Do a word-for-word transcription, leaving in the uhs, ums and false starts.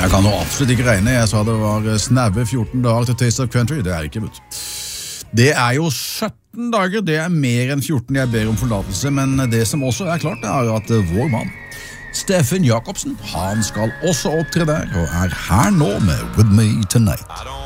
Jeg kan jo absolutt ikke regne. Jeg sa det var snaue fjorten dager til Taste of Country. Det er ikke mutt. Det er jo sytten dager. Det er mer enn fjorten jeg ber om forlatelse. Men det som også er klart, er at vår mann, Steffen Jakobsen, han skal også opptre der, og er her nå med With Me Tonight.